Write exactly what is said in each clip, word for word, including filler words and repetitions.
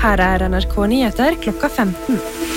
Her er N R K Nyheter klokka femten.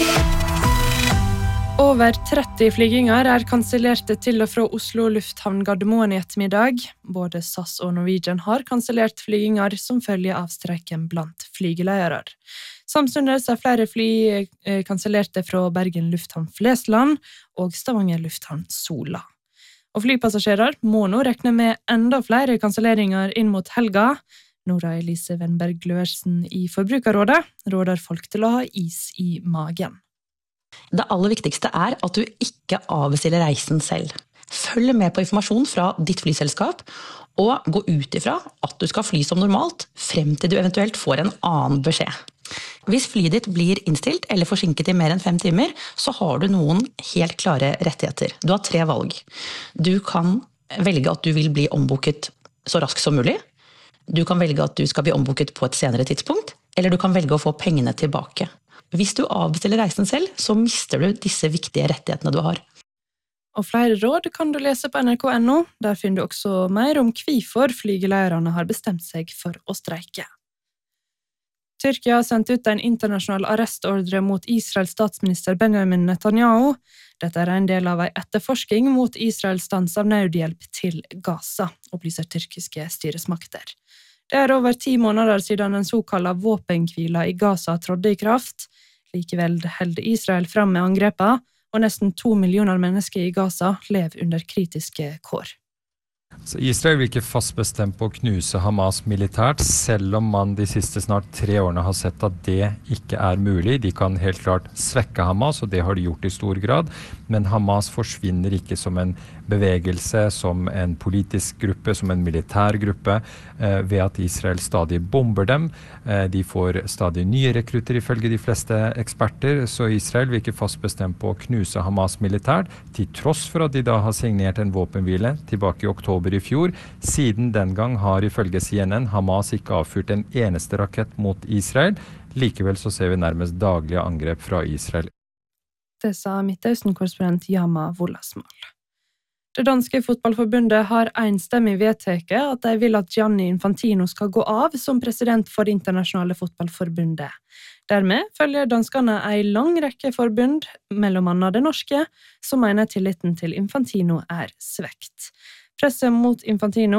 Over tretti flyginger er kansellerte til og fra Oslo lufthavn Gardermoen i ettermiddag. Både SAS og Norwegian har kansellert flyginger som følge av streiken blant flygeleiere. Samtidig er flere fly kansellerte fra Bergen lufthavn Flesland og Stavanger lufthavn Sola. Og flypassasjerer må nå rekne med enda flere kanselleringer inn mot helga. Nora Elise Wenberg Løersen i Forbrukerrådet råder folk til å ha is i magen. Det aller viktigste er at du ikke avbestiller reisen selv. Følg med på informasjon fra ditt flyselskap, og gå ut ifra at du skal fly som normalt, frem til du eventuelt får en annen beskjed. Hvis flyet ditt blir innstilt eller forsinket i mer enn fem timer, så har du noen helt klare rettigheter. Du har tre valg. Du kan velge at du vil bli ombooket så raskt som mulig. Du kan velge at du skal bli ombooket på et senere tidspunkt, eller du kan velge å få pengene tilbake. Hvis du avbestiller reisen selv, så mister du disse viktige rettighetene du har. Og flere råd kan du lese på N R K punktum N O. Der finner du også mer om hvorfor flygeleierne har bestemt seg for å streike. Tyrkia har sendt ut en internasjonal arrestordre mot Israels statsminister Benjamin Netanyahu. Dette er en del av en etterforsking mot Israels stans av nødhjelp til Gaza, opplyser tyrkiske styresmakter. Det er over ti måneder siden den såkalte våpenhvila i Gaza trådte i kraft. Likevel holder Israel fram med angrepa, og nesten to millioner mennesker i Gaza lever under kritiske kår. Så Israel virker fast bestemt på å knuse Hamas militært, selv om man de siste snart tre årene har sett at det ikke er mulig. De kan helt klart svekke Hamas, og det har de gjort i stor grad. Men Hamas forsvinner ikke som en bevegelse, som en politisk gruppe, som en militær gruppe, eh, ved at Israel stadig bomber dem. Eh, de får stadig nye rekrutter ifølge de fleste eksperter, så Israel virker fast bestemt på å knuse Hamas militært, til tross for at de da har signert en våpenhvile tilbake i oktober i fjor. Siden den gang har ifølge C N N Hamas ikke avfyrt en eneste rakett mot Israel. Likevel så ser vi nærmest daglige angrep fra Israel. Det sa Midtøsten-korrespondent Yama Wolasmal. Det danske fotballforbundet har enstemmig vedtatt at de vil at Gianni Infantino skal gå av som president for det internasjonale fotballforbundet. Dermed følger danskene en lang rekke forbund, mellom annet det norske, som mener tilliten til Infantino er svekt. Presset mot Infantino